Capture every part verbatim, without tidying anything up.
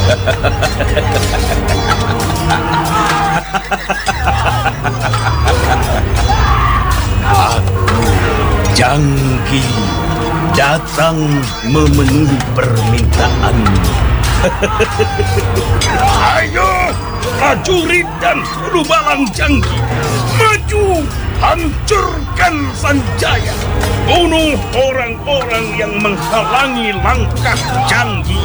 Aku, Jangki, datang memenuhi permintaanmu. Ayo, prajurit dan Hulu Balang Jangki, maju, hancurkan Sanjaya, bunuh orang-orang yang menghalangi langkah Jangki.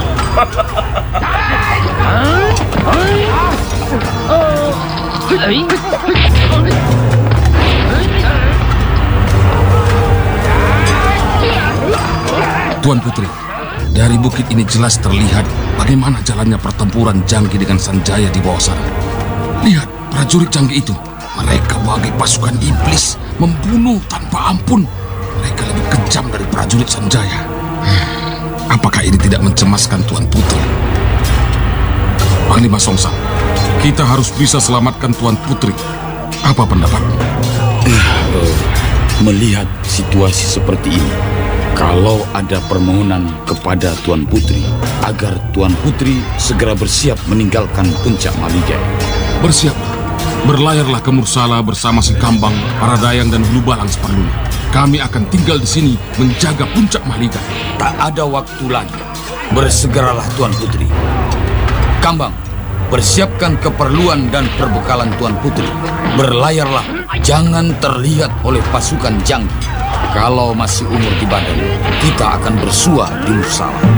Tuan Putri, dari bukit ini jelas terlihat bagaimana jalannya pertempuran Jangki dengan Sanjaya di bawah sana. Lihat prajurit Jangki itu, mereka bagai pasukan iblis, membunuh tanpa ampun. Mereka lebih kejam dari prajurit Sanjaya. Apakah ini tidak mencemaskan Tuan Putri? Panglima Songsam, kita harus bisa selamatkan Tuan Putri. Apa pendapatmu? Uh, melihat situasi seperti ini, kalau ada permohonan kepada Tuan Putri agar Tuan Putri segera bersiap meninggalkan Puncak Maligai. Bersiaplah, berlayarlah ke Mursala bersama si Kambang, Paradayang dan Hulu Balang seperlunya. Kami akan tinggal di sini menjaga Puncak Maligai. Tak ada waktu lagi. Bersegeralah Tuan Putri. Kambang, persiapkan keperluan dan perbekalan Tuan Putri. Berlayarlah, jangan terlihat oleh pasukan Jangki. Kalau masih umur di badan, kita akan bersua di Mursala.